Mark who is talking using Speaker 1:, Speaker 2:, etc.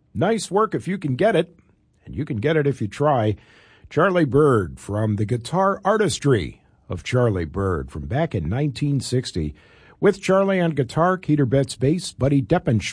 Speaker 1: Nice work if you can get it, and you can get it if you try. Charlie Byrd from the Guitar Artistry of Charlie Byrd from back in 1960. With Charlie on guitar, Keter Betts bass, Buddy Deppensch